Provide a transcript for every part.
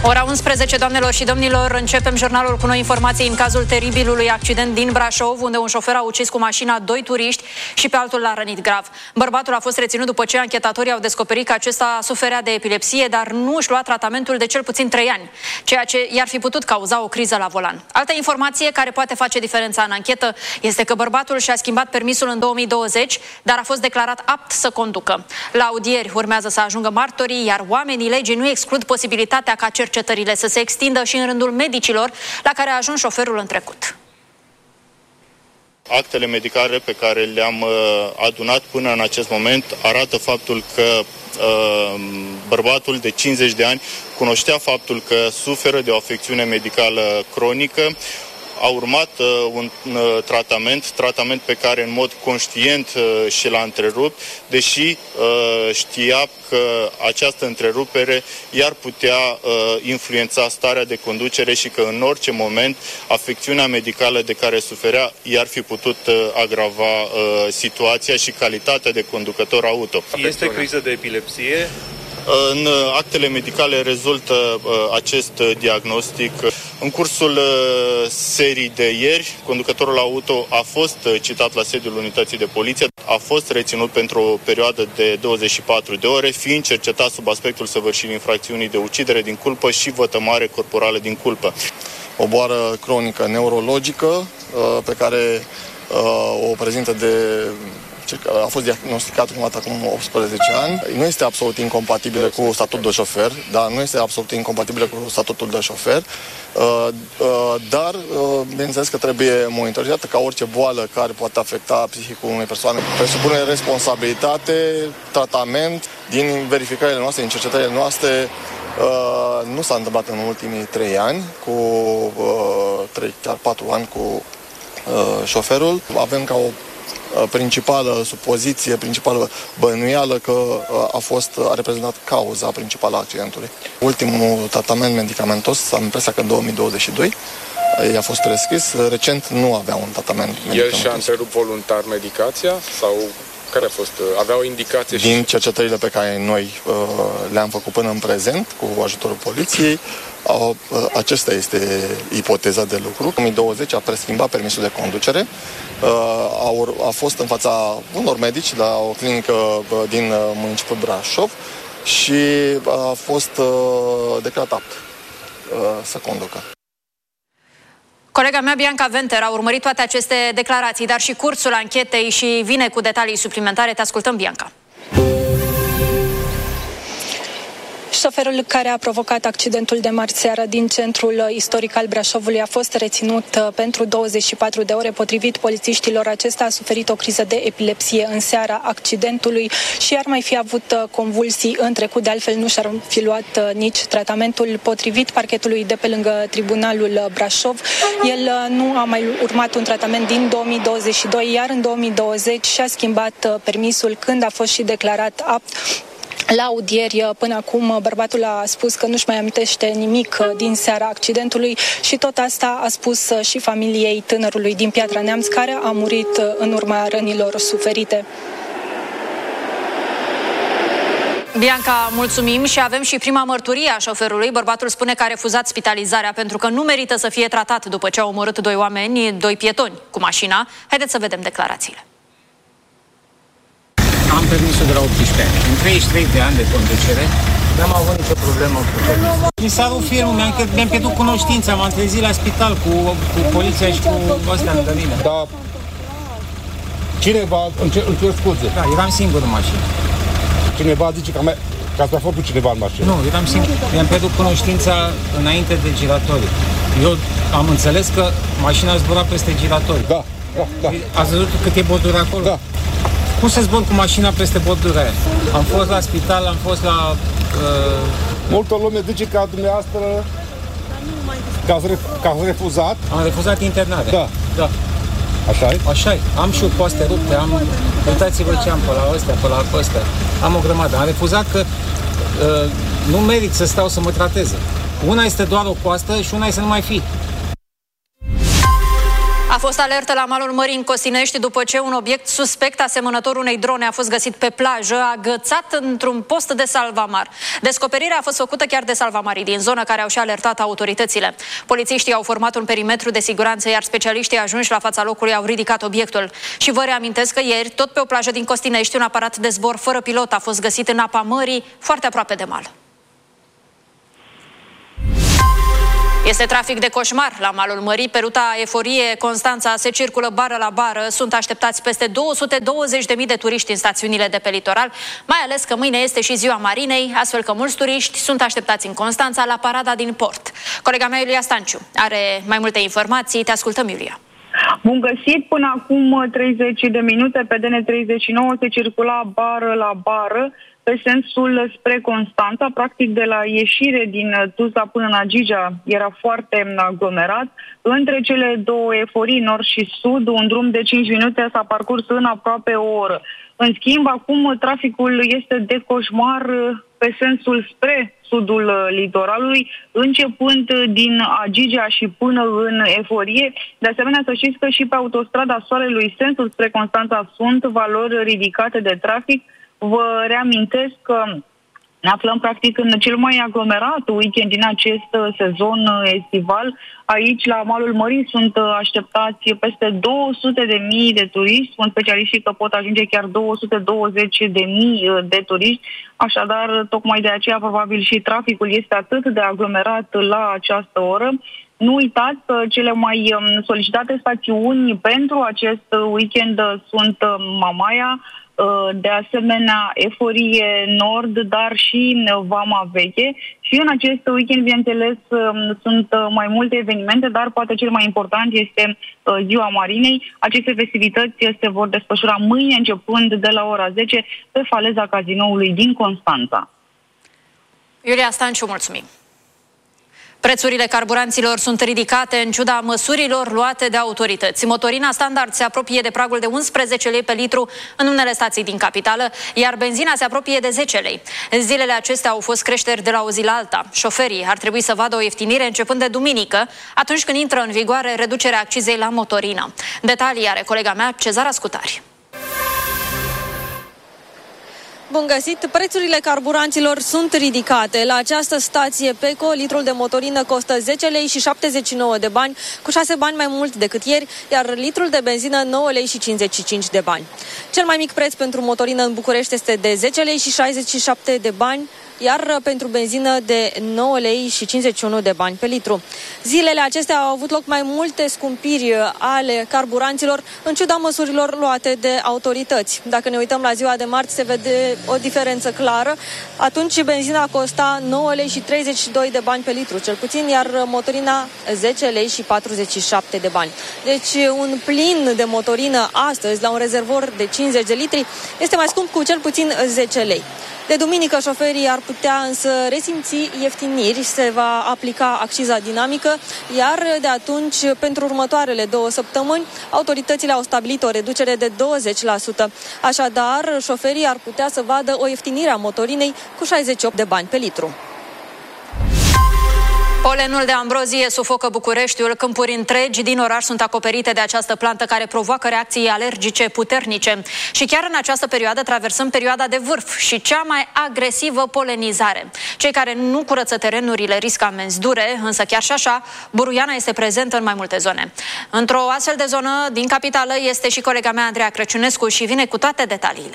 Ora 11, doamnelor și domnilor, începem jurnalul cu noi informații în cazul teribilului accident din Brașov, unde un șofer a ucis cu mașina 2 turiști și pe altul l-a rănit grav. Bărbatul a fost reținut după ce anchetatorii au descoperit că acesta suferea de epilepsie, dar nu își lua tratamentul de cel puțin 3 ani, ceea ce i-ar fi putut cauza o criză la volan. Altă informație care poate face diferența în anchetă este că bărbatul și-a schimbat permisul în 2020, dar a fost declarat apt să conducă. La audieri urmează să ajungă martorii, iar oamenii legii nu exclud posibilitatea ca cercetările să se extindă și în rândul medicilor la care a ajuns șoferul în trecut. Actele medicale pe care le-am adunat până în acest moment arată faptul că bărbatul de 50 de ani cunoștea faptul că suferă de o afecțiune medicală cronică. A urmat un tratament pe care în mod conștient și l-a întrerupt, deși știa că această întrerupere i-ar putea influența starea de conducere și că în orice moment afecțiunea medicală de care suferea i-ar fi putut agrava situația și calitatea de conducător auto. Este criză de epilepsie? În actele medicale rezultă acest diagnostic. În cursul serii de ieri, conducătorul auto a fost citat la sediul unității de poliție, a fost reținut pentru o perioadă de 24 de ore, fiind cercetat sub aspectul săvârșirii infracțiunii de ucidere din culpă și vătămare corporală din culpă. O boală cronică neurologică pe care o prezintă a fost diagnosticat prima dată acum 18 ani. Nu este absolut incompatibilă cu statutul de șofer, dar nu este absolut incompatibilă cu statutul de șofer, dar bineînțeles că trebuie monitorizată ca orice boală care poate afecta psihicul unei persoane. Presupune responsabilitate, tratament. Din verificările noastre, din cercetările noastre, nu s-a întâmplat în ultimii 3 ani, cu 3, chiar 4 ani cu șoferul. Avem ca o principală supoziție, principală bănuială că a reprezentat cauza principală a accidentului. Ultimul tratament medicamentos s-a impresia că în 2022 i-a fost prescris. Recent nu avea un tratament medicamentos. El și-a întrerupt voluntar medicația sau care a fost? Avea o indicație? Din cercetările pe care noi le-am făcut până în prezent cu ajutorul poliției, acesta este ipoteza de lucru. În 2020 a preschimbat permisul de conducere, a fost în fața unor medici la o clinică din municipiul Brașov și a fost declarat apt să conducă. Colega mea, Bianca Venter, a urmărit toate aceste declarații, dar și cursul anchetei și vine cu detalii suplimentare. Te ascultăm, Bianca. Șoferul care a provocat accidentul de marțeară din centrul istoric al Brașovului a fost reținut pentru 24 de ore. Potrivit polițiștilor, acesta a suferit o criză de epilepsie în seara accidentului și ar mai fi avut convulsii în trecut, de altfel nu și-ar fi luat nici tratamentul. Potrivit parchetului de pe lângă Tribunalul Brașov, el nu a mai urmat un tratament din 2022, iar în 2020 și-a schimbat permisul când a fost și declarat apt. La audieri, până acum, bărbatul a spus că nu-și mai amintește nimic din seara accidentului și tot asta a spus și familiei tânărului din Piatra Neamț, care a murit în urma rănilor suferite. Bianca, mulțumim și avem și prima mărturie a șoferului. Bărbatul spune că a refuzat spitalizarea pentru că nu merită să fie tratat după ce au omorât 2 oameni, 2 pietoni cu mașina. Haideți să vedem declarațiile. Am permisul de la 18 ani. În 33 de ani de conducere n-am avut nicio problemă cu permisul. Mi s-a rupt firmul, mi-am pierdut cunoștința, m-am trezit la spital cu poliția și cu ăstea lângă mine. Da. Cineva, îmi cer scuze. Da, eram singur în mașină. Cineva zice că ați mai fost cu cineva în mașină. Nu, eram singur. Mi-am pierdut cunoștința înainte de giratoriu. Eu am înțeles că mașina zbura peste giratoriu. Da. Ați văzut cât e bordura acolo? Da. Cum să zbor cu mașina peste bordura aia? Am fost la spital, am fost la... Multă lume zice că dumneavoastră că ați refuzat. Am refuzat internarea. Da. Așa-i? Așa-i. Am și o poaste rupte, uitați-vă ce am pe la ăstea, pe la ăstea. Am o grămadă. Am refuzat că nu merit să stau să mă trateze. Una este doar o coastă și una este să nu mai fi. A fost alertă la malul mării în Costinești după ce un obiect suspect asemănător unei drone a fost găsit pe plajă, agățat într-un post de salvamar. Descoperirea a fost făcută chiar de salvamarii din zonă, care au și alertat autoritățile. Polițiștii au format un perimetru de siguranță, iar specialiștii ajunși la fața locului au ridicat obiectul. Și vă reamintesc că ieri, tot pe o plajă din Costinești, un aparat de zbor fără pilot a fost găsit în apa mării, foarte aproape de mal. Este trafic de coșmar la malul mării. Pe ruta Eforie-Constanța se circulă bară la bară. Sunt așteptați peste 220.000 de turiști în stațiunile de pe litoral, mai ales că mâine este și ziua Marinei, astfel că mulți turiști sunt așteptați în Constanța la parada din port. Colega mea, Iulia Stanciu, are mai multe informații. Te ascultăm, Iulia. Bun găsit! Până acum 30 de minute pe DN39 se circula bară la bară pe sensul spre Constanța, practic de la ieșire din Tuzla până în Agigea era foarte aglomerat. Între cele două eforii, nord și sud, un drum de 5 minute s-a parcurs în aproape o oră. În schimb, acum traficul este de coșmar pe sensul spre sudul litoralului, începând din Agigea și până în Eforie. De asemenea, să știți că și pe autostrada Soarelui, sensul spre Constanța, sunt valori ridicate de trafic. Vă reamintesc că ne aflăm practic în cel mai aglomerat weekend din acest sezon estival. Aici, la malul mării, sunt așteptați peste 200.000 de turiști. Spun specialiștii că pot ajunge chiar 220.000 de turiști. Așadar, tocmai de aceea, probabil și traficul este atât de aglomerat la această oră. Nu uitați că cele mai solicitate stațiuni pentru acest weekend sunt Mamaia, de asemenea Eforie Nord, dar și Vama Veche. Și în acest weekend, bineînțeles, sunt mai multe evenimente, dar poate cel mai important este Ziua Marinei. Aceste festivități se vor desfășura mâine, începând de la ora 10, pe faleza cazinoului din Constanța. Iulia Stanciu, mulțumim! Prețurile carburanților sunt ridicate în ciuda măsurilor luate de autorități. Motorina standard se apropie de pragul de 11 lei pe litru în unele stații din capitală, iar benzina se apropie de 10 lei. Zilele acestea au fost creșteri de la o zi la alta. Șoferii ar trebui să vadă o ieftinire începând de duminică, atunci când intră în vigoare reducerea accizei la motorină. Detalii are colega mea, Cezara Scutari. Bun găsit! Prețurile carburanților sunt ridicate. La această stație Peco, litrul de motorină costă 10 lei și 79 de bani, cu 6 bani mai mult decât ieri, iar litrul de benzină 9 lei și 55 de bani. Cel mai mic preț pentru motorină în București este de 10 lei și 67 de bani, iar pentru benzină de 9 lei și 51 de bani pe litru. Zilele acestea au avut loc mai multe scumpiri ale carburanților, în ciuda măsurilor luate de autorități. Dacă ne uităm la ziua de marți, se vede o diferență clară. Atunci benzina costa 9 lei și 32 de bani pe litru, cel puțin, iar motorina 10 lei și 47 de bani. Deci un plin de motorină astăzi, la un rezervor de 50 de litri, este mai scump cu cel puțin 10 lei. De duminică, șoferii ar putea însă resimți ieftiniri, se va aplica acciza dinamică, iar de atunci, pentru următoarele 2 săptămâni, autoritățile au stabilit o reducere de 20%. Așadar, șoferii ar putea să vadă o ieftinire a motorinei cu 68 de bani pe litru. Polenul de ambrozie sufocă Bucureștiul. Câmpuri întregi din oraș sunt acoperite de această plantă care provoacă reacții alergice puternice. Și chiar în această perioadă traversăm perioada de vârf și cea mai agresivă polenizare. Cei care nu curăță terenurile riscă amenzi dure, însă chiar și așa, buruiana este prezentă în mai multe zone. Într-o astfel de zonă din capitală este și colega mea, Andreea Crăciunescu, și vine cu toate detaliile.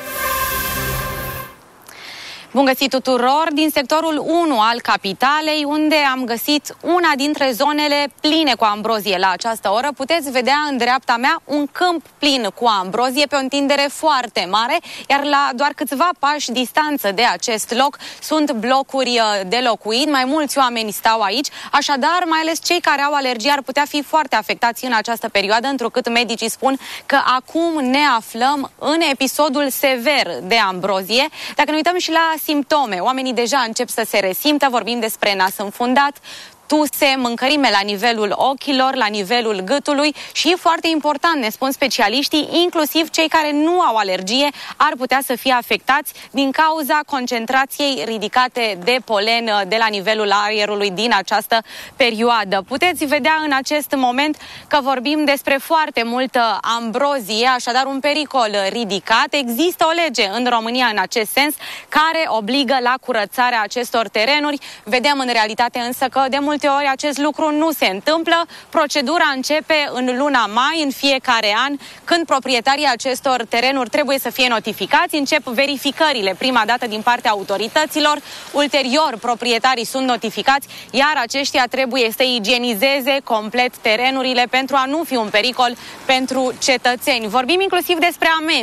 Bun găsit tuturor din sectorul 1 al capitalei, unde am găsit una dintre zonele pline cu ambrozie la această oră. Puteți vedea în dreapta mea un câmp plin cu ambrozie pe o întindere foarte mare, iar la doar câțiva pași distanță de acest loc sunt blocuri de locuit. Mai mulți oameni stau aici, așadar mai ales cei care au alergie ar putea fi foarte afectați în această perioadă, întrucât medicii spun că acum ne aflăm în episodul sever de ambrozie. Dacă ne uităm și la simptome, oamenii deja încep să se resimtă, vorbim despre nas înfundat, tuse, mâncărime la nivelul ochilor, la nivelul gâtului și e foarte important, ne spun specialiștii, inclusiv cei care nu au alergie ar putea să fie afectați din cauza concentrației ridicate de polen de la nivelul aerului din această perioadă. Puteți vedea în acest moment că vorbim despre foarte multă ambrozie, așadar un pericol ridicat. Există o lege în România în acest sens care obligă la curățarea acestor terenuri. Vedem în realitate însă că de multe ori acest lucru nu se întâmplă. Procedura începe în luna mai, în fiecare an, când proprietarii acestor terenuri trebuie să fie notificați. Încep verificările prima dată din partea autorităților, ulterior proprietarii sunt notificați, iar aceștia trebuie să igienizeze complet terenurile pentru a nu fi un pericol pentru cetățeni. Vorbim inclusiv despre amenzi.